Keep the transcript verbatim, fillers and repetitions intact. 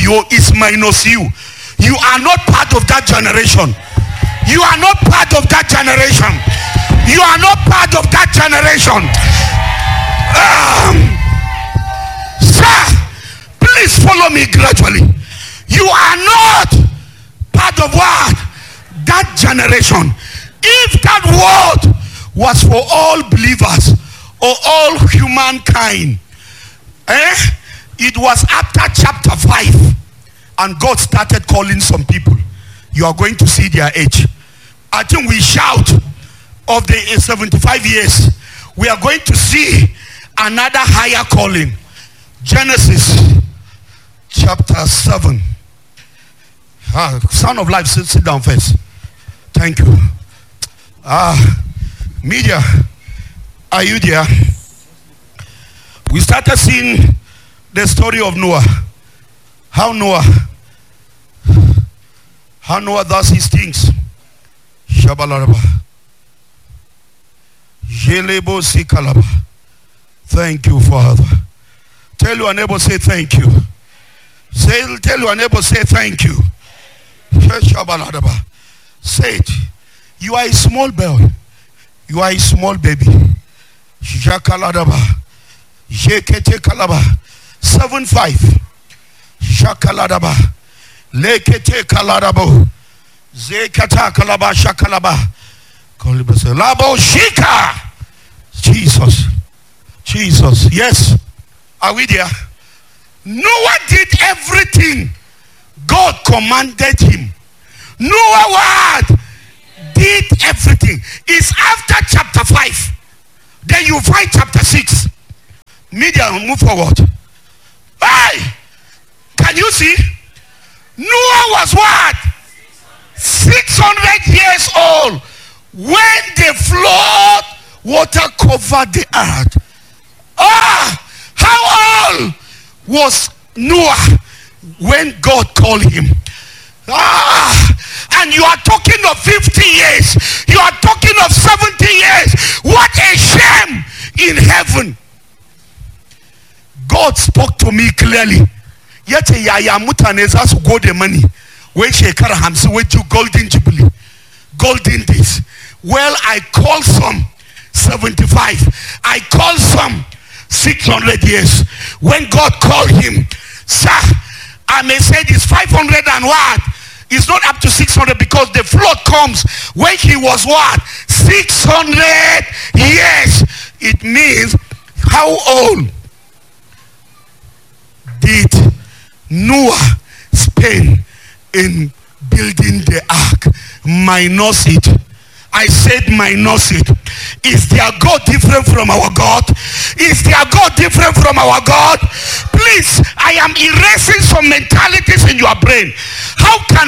you is minus you. You are not part of that generation. You are not part of that generation. You are not part of that generation. Um, sir, please follow me gradually. You are not part of what? That generation. If that word was for all believers or all humankind, eh, it was after chapter five, and God started calling some people. You are going to see their age. I think we shout of the seventy-five years, we are going to see another higher calling. Genesis chapter seven. Ah, Son of Life, sit, sit down first. Thank you. Ah, media, are you there? We started seeing the story of Noah. How Noah, how Noah does his things. Shabalaraba. Jelebo sikalaba. Thank you, Father. Tell your neighbor, say thank you. Say, tell your neighbor, say thank you. Shabalaraba. Say it. You are a small boy. You are a small baby. Jakaladaba. Jekete kalaba. Seven five. Shakaladaba. Lekete kaladabo. Zekata kalaba shakalaba. Labo shika. Jesus. Jesus. Yes. Are we there? Noah did everything God commanded him. Noah what? Did everything. It's after chapter five. Then you find chapter six. Media, move forward. Hey! Can you see? Noah was what? six hundred years old when the flood water covered the earth. Ah! How old was Noah when God called him? Ah! And you are talking of fifty years. You are talking of seventy years. What a shame in heaven. God spoke to me clearly. Yet yaya mutaneza su go the money. When shekara hamsi with you golden jubilee. Golden days. Well, I call some seventy-five. I call some six hundred years. When God called him, sir, I may say this five hundred and what? It's not up to six hundred because the flood comes when he was what? six hundred years. It means how old did Noah spend in building the ark? Minus it. I said minus it. Is their God different from our God? Is their God different from our God? Please, I am erasing some mentalities in your brain. How can